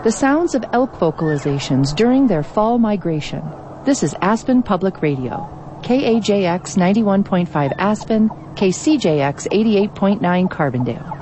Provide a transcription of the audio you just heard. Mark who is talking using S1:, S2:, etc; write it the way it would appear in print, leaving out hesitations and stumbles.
S1: The sounds of elk vocalizations during their fall migration. This is Aspen Public Radio. KAJX 91.5 Aspen, KCJX 88.9 Carbondale.